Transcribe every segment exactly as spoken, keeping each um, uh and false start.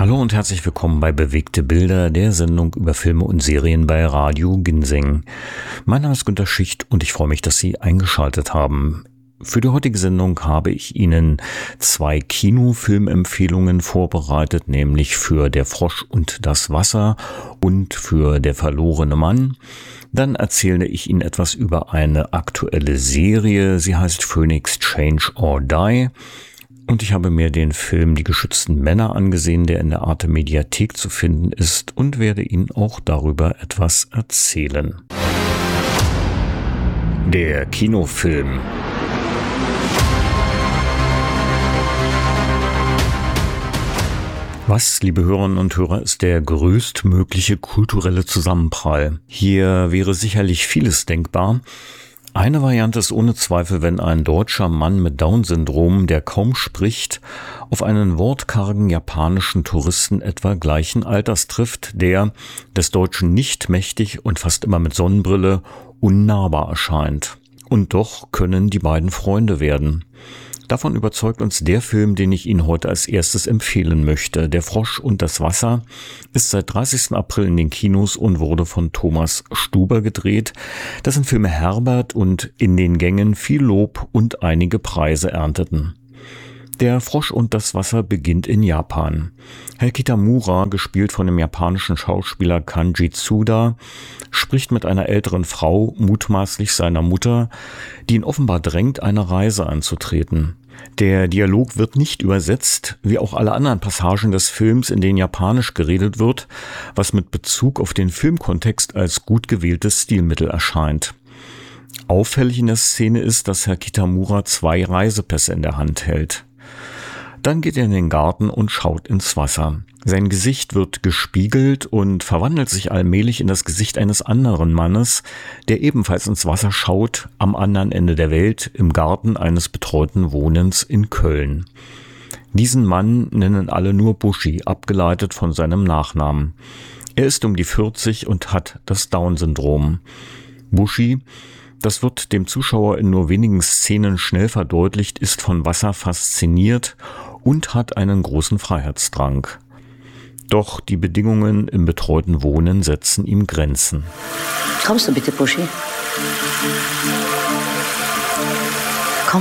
Hallo und herzlich willkommen bei Bewegte Bilder, der Sendung über Filme und Serien bei Radio Ginseng. Mein Name ist Günter Schicht und ich freue mich, dass Sie eingeschaltet haben. Für die heutige Sendung habe ich Ihnen zwei Kinofilmempfehlungen vorbereitet, nämlich für Der Frosch und das Wasser und für Der verlorene Mann. Dann erzähle ich Ihnen etwas über eine aktuelle Serie. Sie heißt Phoenix Change or Die. Und ich habe mir den Film Die geschützten Männer angesehen, der in der Arte Mediathek zu finden ist, und werde Ihnen auch darüber etwas erzählen. Der Kinofilm. Was, liebe Hörerinnen und Hörer, ist der größtmögliche kulturelle Zusammenprall? Hier wäre sicherlich vieles denkbar. Eine Variante ist ohne Zweifel, wenn ein deutscher Mann mit Down-Syndrom, der kaum spricht, auf einen wortkargen japanischen Touristen etwa gleichen Alters trifft, der, des Deutschen nicht mächtig und fast immer mit Sonnenbrille, unnahbar erscheint. Und doch können die beiden Freunde werden. Davon überzeugt uns der Film, den ich Ihnen heute als erstes empfehlen möchte. Der Frosch und das Wasser ist seit dreißigsten April in den Kinos und wurde von Thomas Stuber gedreht, dessen Filme Herbert und In den Gängen viel Lob und einige Preise ernteten. Der Frosch und das Wasser beginnt in Japan. Herr Kitamura, gespielt von dem japanischen Schauspieler Kanji Tsuda, spricht mit einer älteren Frau, mutmaßlich seiner Mutter, die ihn offenbar drängt, eine Reise anzutreten. Der Dialog wird nicht übersetzt, wie auch alle anderen Passagen des Films, in denen Japanisch geredet wird, was mit Bezug auf den Filmkontext als gut gewähltes Stilmittel erscheint. Auffällig in der Szene ist, dass Herr Kitamura zwei Reisepässe in der Hand hält. Dann geht er in den Garten und schaut ins Wasser. Sein Gesicht wird gespiegelt und verwandelt sich allmählich in das Gesicht eines anderen Mannes, der ebenfalls ins Wasser schaut, am anderen Ende der Welt, im Garten eines betreuten Wohnens in Köln. Diesen Mann nennen alle nur Bushi, abgeleitet von seinem Nachnamen. Er ist um die vierzig und hat das Down-Syndrom. Bushi, das wird dem Zuschauer in nur wenigen Szenen schnell verdeutlicht, ist von Wasser fasziniert und hat einen großen Freiheitsdrang. Doch die Bedingungen im betreuten Wohnen setzen ihm Grenzen. Kommst du bitte, Bushi? Komm.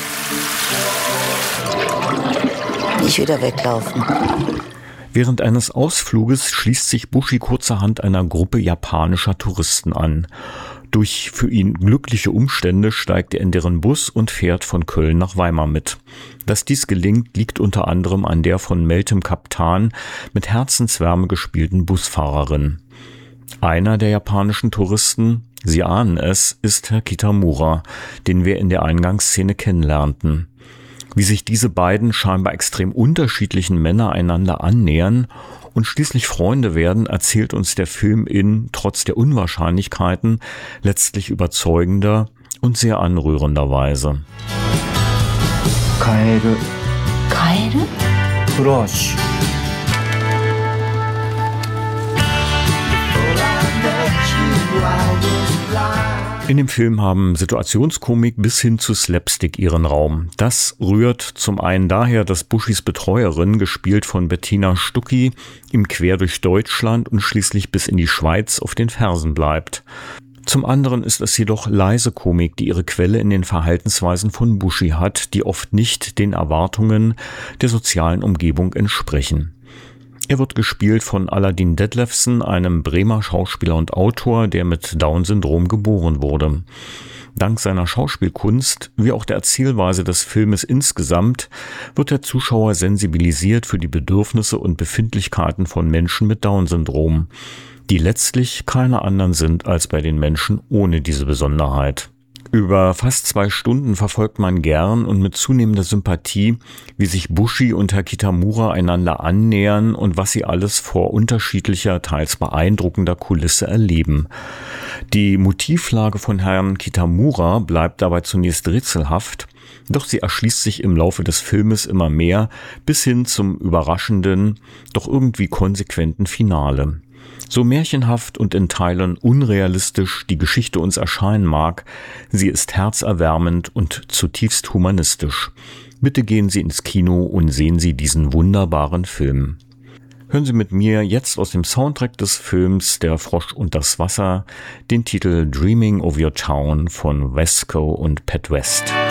Nicht wieder weglaufen. Während eines Ausfluges schließt sich Bushi kurzerhand einer Gruppe japanischer Touristen an. Durch für ihn glückliche Umstände steigt er in deren Bus und fährt von Köln nach Weimar mit. Dass dies gelingt, liegt unter anderem an der von Meltem Kaptan mit Herzenswärme gespielten Busfahrerin. Einer der japanischen Touristen, Sie ahnen es, ist Herr Kitamura, den wir in der Eingangsszene kennenlernten. Wie sich diese beiden scheinbar extrem unterschiedlichen Männer einander annähern und schließlich Freunde werden, erzählt uns der Film in, trotz der Unwahrscheinlichkeiten, letztlich überzeugender und sehr anrührender Weise. Kaeru. Kaeru? Frosch. In dem Film haben Situationskomik bis hin zu Slapstick ihren Raum. Das rührt zum einen daher, dass Bushis Betreuerin, gespielt von Bettina Stucki, ihm quer durch Deutschland und schließlich bis in die Schweiz auf den Fersen bleibt. Zum anderen ist es jedoch leise Komik, die ihre Quelle in den Verhaltensweisen von Bushi hat, die oft nicht den Erwartungen der sozialen Umgebung entsprechen. Er wird gespielt von Aladin Detlefsen, einem Bremer Schauspieler und Autor, der mit Down-Syndrom geboren wurde. Dank seiner Schauspielkunst, wie auch der Erzählweise des Filmes insgesamt, wird der Zuschauer sensibilisiert für die Bedürfnisse und Befindlichkeiten von Menschen mit Down-Syndrom, die letztlich keine anderen sind als bei den Menschen ohne diese Besonderheit. Über fast zwei Stunden verfolgt man gern und mit zunehmender Sympathie, wie sich Bushi und Herr Kitamura einander annähern und was sie alles vor unterschiedlicher, teils beeindruckender Kulisse erleben. Die Motivlage von Herrn Kitamura bleibt dabei zunächst rätselhaft, doch sie erschließt sich im Laufe des Filmes immer mehr bis hin zum überraschenden, doch irgendwie konsequenten Finale. So märchenhaft und in Teilen unrealistisch die Geschichte uns erscheinen mag, sie ist herzerwärmend und zutiefst humanistisch. Bitte gehen Sie ins Kino und sehen Sie diesen wunderbaren Film. Hören Sie mit mir jetzt aus dem Soundtrack des Films Der Frosch und das Wasser den Titel Dreaming of Your Town von Wesco und Pat West.